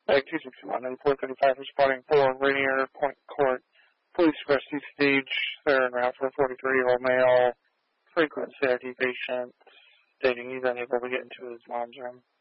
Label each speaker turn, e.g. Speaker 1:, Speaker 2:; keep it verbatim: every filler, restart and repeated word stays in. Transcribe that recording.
Speaker 1: Bag two sixty-one and four thirty-five responding for Rainier Point Court. Police rescue stage. They're en route for a forty-three-year-old male, frequent C I D patient, stating he's unable to get into his mom's room.